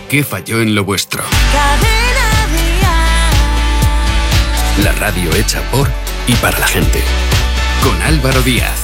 ¿Qué falló en lo vuestro? Cadena Dial. La radio hecha por y para la gente. Con Álvaro Díaz.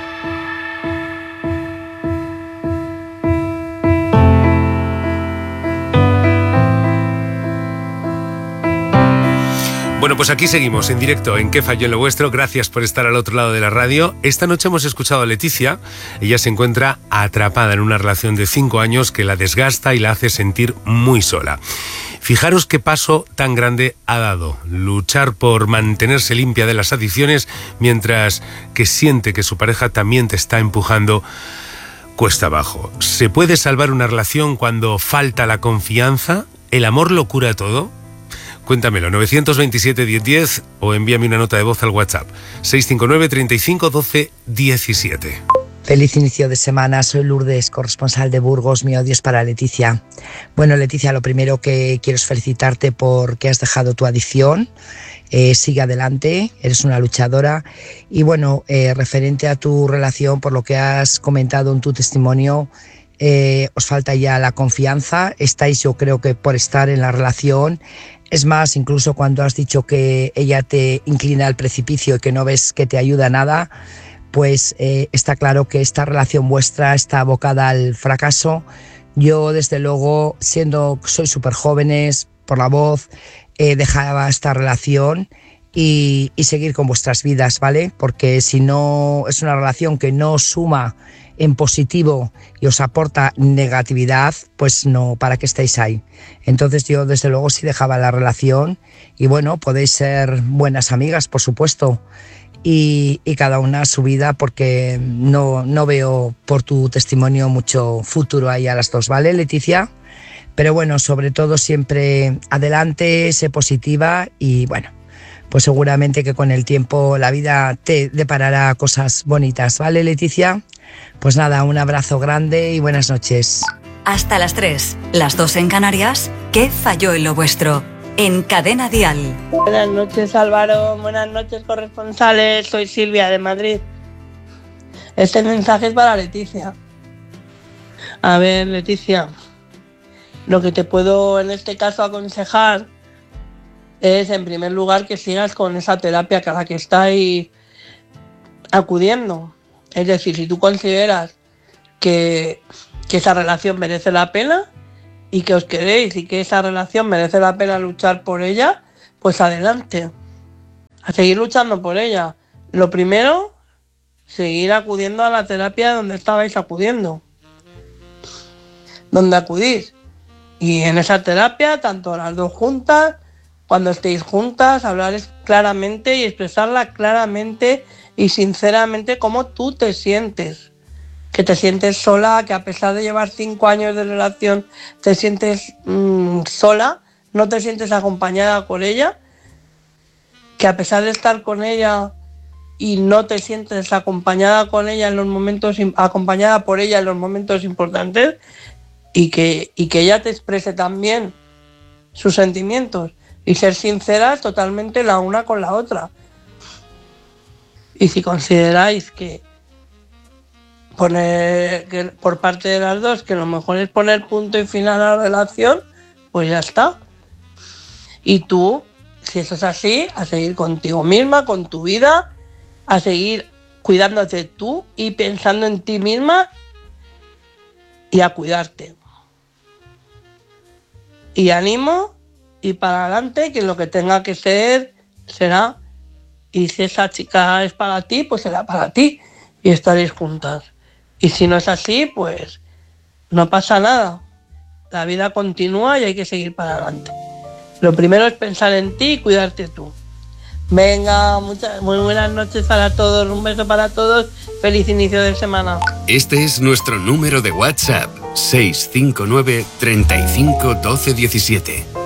Bueno, pues aquí seguimos en directo en ¿Qué falló en lo vuestro? Gracias por estar al otro lado de la radio. Esta noche hemos escuchado a Leticia. Ella se encuentra atrapada en una relación de 5 años que la desgasta y la hace sentir muy sola. Fijaros qué paso tan grande ha dado. Luchar por mantenerse limpia de las adicciones mientras que siente que su pareja también te está empujando cuesta abajo. ¿Se puede salvar una relación cuando falta la confianza? ¿El amor lo cura todo? Cuéntamelo, 927 1010 o envíame una nota de voz al WhatsApp 659 35 12 17. Feliz inicio de semana, soy Lourdes, corresponsal de Burgos, mi odio es para Leticia. Bueno, Leticia, lo primero que quiero es felicitarte porque has dejado tu adicción, sigue adelante, eres una luchadora y bueno, referente a tu relación, por lo que has comentado en tu testimonio, os falta ya la confianza, estáis yo creo que por estar en la relación. Es más, incluso cuando has dicho que ella te inclina al precipicio y que no ves que te ayuda a nada, pues está claro que esta relación vuestra está abocada al fracaso. Yo, desde luego, sois súper jóvenes, por la voz, dejaba esta relación y seguir con vuestras vidas, ¿vale? Porque si no es una relación que no suma en positivo y os aporta negatividad, pues no, ¿para qué estáis ahí? Entonces yo desde luego sí dejaba la relación y bueno, podéis ser buenas amigas, por supuesto, y cada una a su vida, porque no veo por tu testimonio mucho futuro ahí a las dos, ¿vale, Leticia? Pero bueno, sobre todo siempre adelante, sé positiva y bueno, pues seguramente que con el tiempo la vida te deparará cosas bonitas, ¿vale, Leticia? Pues nada, un abrazo grande y buenas noches. Hasta las 3, las 2 en Canarias. ¿Qué falló en lo vuestro? En Cadena Dial. Buenas noches, Álvaro. Buenas noches, corresponsales. Soy Silvia de Madrid. Este mensaje es para Leticia. A ver, Leticia, lo que te puedo en este caso aconsejar es, en primer lugar, que sigas con esa terapia a la que estáis acudiendo. Es decir, si tú consideras que esa relación merece la pena y que os queréis y que esa relación merece la pena luchar por ella, pues adelante, a seguir luchando por ella. Lo primero, seguir acudiendo a la terapia donde estabais acudiendo, donde acudís. Y en esa terapia, tanto las dos juntas, cuando estéis juntas, hablar claramente y expresarla claramente y sinceramente cómo tú te sientes. Que te sientes sola, que a pesar de llevar 5 años de relación te sientes sola, no te sientes acompañada por ella, que a pesar de estar con ella y no te sientes acompañada con ella en los momentos, acompañada por ella en los momentos importantes, y que ella te exprese también sus sentimientos y ser sinceras totalmente la una con la otra. Y si consideráis que por parte de las dos que lo mejor es poner punto y final a la relación, pues ya está. Y tú, si eso es así, a seguir contigo misma, con tu vida, a seguir cuidándote tú y pensando en ti misma y a cuidarte. Y ánimo y para adelante, que lo que tenga que ser será. Y si esa chica es para ti, pues será para ti y estaréis juntas. Y si no es así, pues no pasa nada. La vida continúa y hay que seguir para adelante. Lo primero es pensar en ti y cuidarte tú. Venga, muy buenas noches para todos, un beso para todos, feliz inicio de semana. Este es nuestro número de WhatsApp, 659 35 12 17.